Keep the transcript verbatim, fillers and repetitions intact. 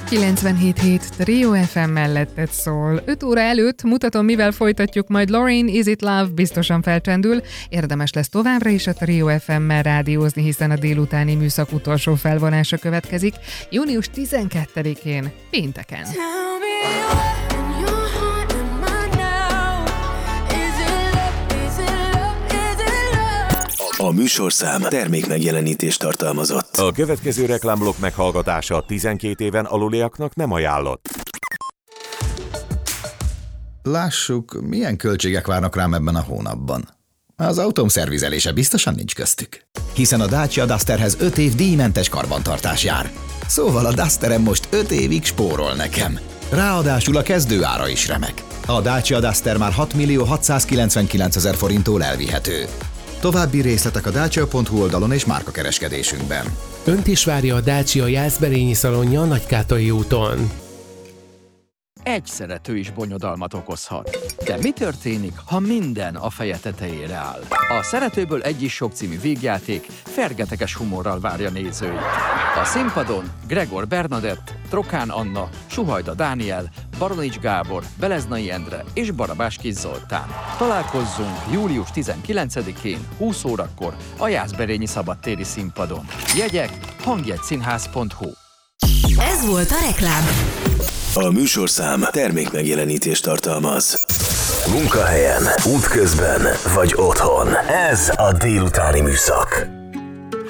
kilencvenhét hét Trio ef em melletted szól. öt óra előtt mutatom, mivel folytatjuk, majd Lorraine Is It Love biztosan felcsendül. Érdemes lesz továbbra is a Trio ef emmel rádiózni, hiszen a délutáni műszak utolsó felvonása következik. június tizenkettedikén, pénteken. A műsorszám termékmegjelenítést tartalmazott. A következő reklámblokk meghallgatása tizenkét éven aluliaknak nem ajánlott. Lássuk, milyen költségek várnak rám ebben a hónapban. Az autóm szervizelése biztosan nincs köztük. Hiszen a Dacia Dusterhez öt év díjmentes karbantartás jár. Szóval a Dusterem most öt évig spórol nekem. Ráadásul a kezdőára is remek. A Dacia Duster már hat millió hatszázkilencvenkilencezer forinttól elvihető. További részletek a dacia pont hu oldalon és márkakereskedésünkben. Önt is várja a Dacia Jászberényi szalonja a Nagykátai úton. Egy szerető is bonyodalmat okozhat. De mi történik, ha minden a feje tetejére áll? A Szeretőből egy is sok című vígjáték fergeteges humorral várja nézőit. A színpadon Gregor Bernadett, Trokán Anna, Suhajda Dániel, Baronics Gábor, Beleznai Endre és Barabás Kis Zoltán. Találkozzunk július tizenkilencedikén húsz órakor a Jászberényi Szabadtéri színpadon. Jegyek hangjegyszínház pont hu. Ez volt a reklám. A műsorszám termékmegjelenítést tartalmaz. Munkahelyen, útközben vagy otthon. Ez a délutáni műszak.